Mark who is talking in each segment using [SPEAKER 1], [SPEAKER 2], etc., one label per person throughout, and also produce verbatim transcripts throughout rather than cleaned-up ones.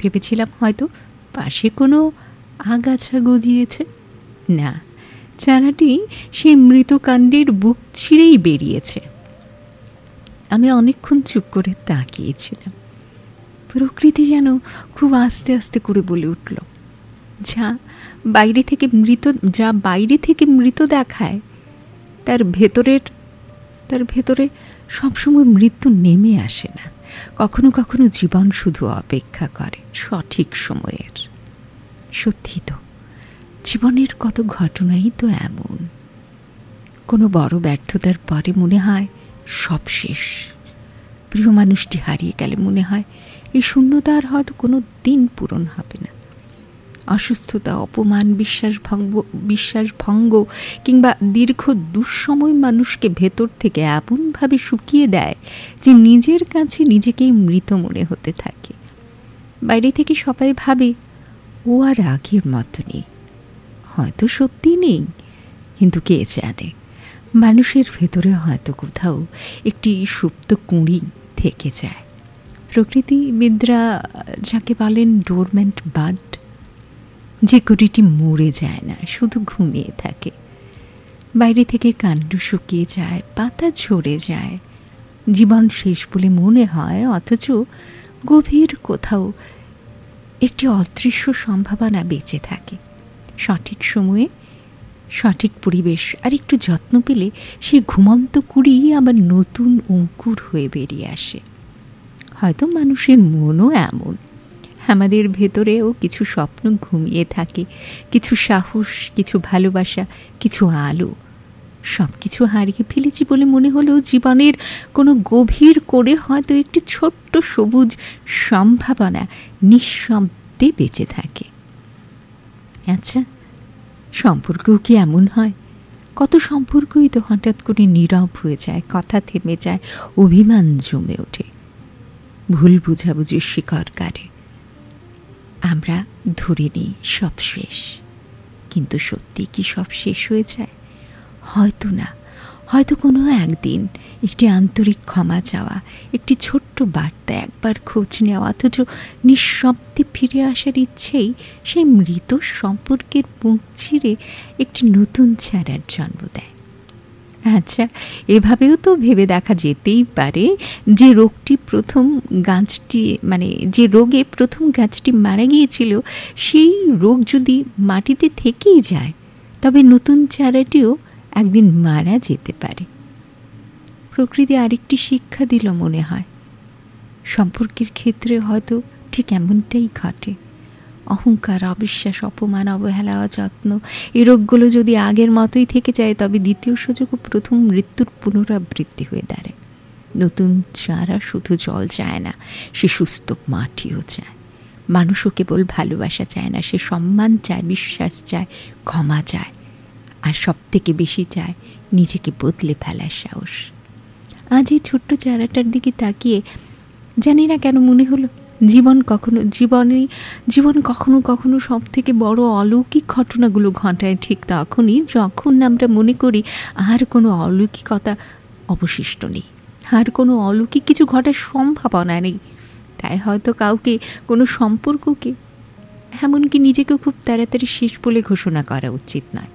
[SPEAKER 1] ভেবেছিলাম হয়তো পাশে কোনো আগাছা গজিয়েছে। না, চারাটি সেই মৃতকাণ্ডের বুক ছিঁড়েই বেরিয়েছে। আমি অনেকক্ষণ চুপ করে তাকিয়েছিলাম। প্রকৃতি যেন খুব আস্তে আস্তে করে বলে উঠল, যা বাইরে থেকে মৃত যা বাইরে থেকে মৃত দেখায় তার ভেতরের তার ভেতরে সবসময় মৃত্যু নেমে আসে না। কখনো কখনো জীবন শুধু অপেক্ষা করে সঠিক সময়ের। সত্যি তো, জীবনের কত ঘটনাই তো এমন। কোনো বড় ব্যর্থতার পরে মনে হয় সব শেষ। প্রিয় মানুষটি হারিয়ে গেলে মনে হয় এই শূন্যতা আর হয়তো কোনো দিন পূরণ হবে না। অসুস্থতা, অপমান, বিশ্বাস ভঙ্গ বিশ্বাস ভঙ্গ কিংবা দীর্ঘ দুঃসময় মানুষকে ভেতর থেকে এমনভাবে শুকিয়ে দেয় যে নিজের কাছে নিজেকেই মৃত মনে হতে থাকে। বাইরে থেকে সবাই ভাবে ও আর আগের মতো নেই। হয়তো সত্যি নেই, কিন্তু কে জানে, মানুষের ভেতরে হয়তো কোথাও একটি সুপ্ত কুঁড়ি থেকে যায়। প্রকৃতিবিদরা যাকে বলেন ডোরমেন্ট বাড, যে কুড়িটি মরে যায় না, শুধু ঘুমিয়ে থাকে। বাইরে থেকে কাণ্ড শুকিয়ে যায়, পাতা ঝরে যায়, জীবন শেষ বলে মনে হয়, অথচ গভীর কোথাও একটি অদৃশ্য সম্ভাবনা বেঁচে থাকে। সঠিক সময়ে সঠিক পরিবেশ আর একটু যত্ন পেলে সেই ঘুমন্ত কুড়ি আবার নতুন অঙ্কুর হয়ে বেরিয়ে আসে। হয়তো মানুষের মনও এমন। আমাদের ভেতরেও কিছু স্বপ্ন ঘুমিয়ে থাকে, কিছু সাহস, কিছু ভালোবাসা, কিছু আলো। সব কিছু হারিয়ে ফেলেছি বলে মনে হলেও জীবনের কোনো গভীর করে হয়তো একটি ছোট্ট সবুজ সম্ভাবনা নিঃশব্দে বেঁচে থাকে। আচ্ছা, সম্পর্কও কি এমন হয়? কত সম্পর্কই তো হঠাৎ করে নীরব হয়ে যায়, কথা থেমে যায়, অভিমান জমে ওঠে, ভুল বুঝাবুঝির শিকড় কাটে। আমরা ধরে নিই সব শেষ, কিন্তু সত্যি কি সব শেষ হয়ে যায়? হয়তো না। হয়তো কোনো একদিন একটি আন্তরিক ক্ষমা চাওয়া, একটি ছোট্ট বার্তা, একবার খোঁজ নেওয়া, অথচ নিঃশব্দে ফিরে আসার ইচ্ছেই সেই মৃত সম্পর্কের মুখ ছিঁড়ে একটি নতুন চারার জন্ম দেয়। আচ্ছা, এভাবেও তো ভেবে দেখা যেতেই পারে যে রোগটি প্রথম গাছটি মানে যে রোগে প্রথম গাছটি মারা গিয়েছিল, সেই রোগ যদি মাটিতে থেকেই যায়, তবে নতুন চারাটিও একদিন মারা যেতে পারে। প্রকৃতি আরেকটি শিক্ষা দিল মনে হয়। সম্পর্কের ক্ষেত্রে হয়তো ঠিক এমনটাই ঘটে। অহংকার, অবিশ্বাস, অপমান, অবহেলা, অযত্ন, এই রোগগুলো যদি আগের মতোই থেকে যায়, তবে দ্বিতীয় সুযোগও প্রথম মৃত্যুর পুনরাবৃত্তি হয়ে দাঁড়ায়। নতুন চারা শুধু জল চায় না, সে সুস্থ মাটিও চায়। মানুষও কেবল ভালোবাসা চায় না, সে সম্মান চায়, বিশ্বাস চায়, ক্ষমা চায়, আর সব থেকে বেশি চায় নিজেকে বদলে ফেলার সাহস। আজ এই ছোট্ট চারাটার দিকে তাকিয়ে জানি না কেন মনে হলো জীবন কখনো জীবনে জীবন কখনো কখনো সব থেকে বড় অলৌকিক ঘটনাগুলো ঘটায় ঠিক তখনই যখন আমরা মনে করি আর কোনো অলৌকিকতা অবশিষ্ট নেই, আর কোনো অলৌকিক কিছু ঘটার সম্ভাবনা নেই। তাই হয়তো কাউকে, কোনো সম্পর্ককে, এমনকি নিজেকেও খুব তাড়াতাড়ি শেষ বলে ঘোষণা করা উচিত নয়,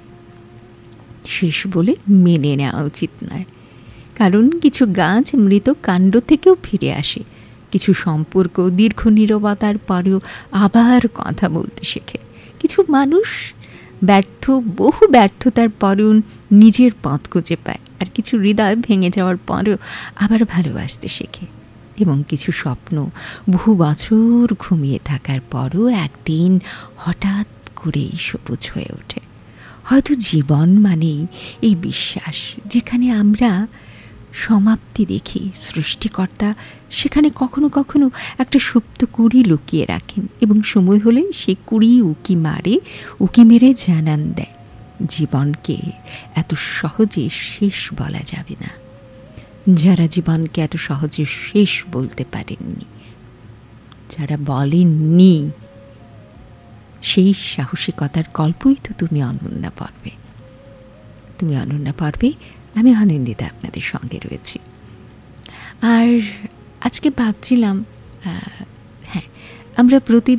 [SPEAKER 1] শেষ বলে মেনে নেওয়া উচিত নয়। কারণ কিছু গাছ মৃত কাণ্ড থেকেও ফিরে আসে, কিছু সম্পর্ক দীর্ঘ নীরবতার পরেও আবার কথা বলতে শেখে, কিছু মানুষ ব্যর্থ বহু ব্যর্থতার পরেও নিজের পথ খুঁজে পায়, আর কিছু হৃদয় ভেঙে যাওয়ার পরেও আবার ভালোবাসতে শেখে, এবং কিছু স্বপ্ন বহু বছর ঘুমিয়ে থাকার পরও একদিন হঠাৎ করেই সবুজ হয়ে ওঠে। হয়তো জীবন মানেই এই বিশ্বাস, যেখানে আমরা সমাপ্তি দেখি, সৃষ্টিকর্তা সেখানে কখনো কখনো একটা সুপ্ত কুড়ি লুকিয়ে রাখেন, এবং সময় হলে সেই কুড়ি উকি মারে উকি মেরে জানান দেয় জীবনকে এত সহজে শেষ বলা যাবে না। যারা জীবনকে এত সহজে শেষ বলতে পারেননি, যারা বলেননি, সেই সাহসিকতার গল্পই তো তুমি অনন্যা পর্বে। তুমি অনন্যা পর্বে আমি আনন্দিতা আপনাদের সঙ্গে রয়েছি। আর আজকে ভাবছিলাম, হ্যাঁ, আমরা প্রতি